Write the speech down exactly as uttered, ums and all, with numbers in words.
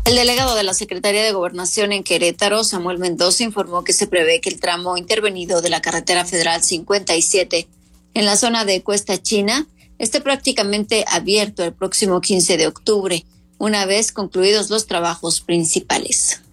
El delegado de la Secretaría de Gobernación en Querétaro, Samuel Mendoza, informó que se prevé que el tramo intervenido de la carretera federal cincuenta y siete en la zona de Cuesta China esté prácticamente abierto el próximo quince de octubre, una vez concluidos los trabajos principales.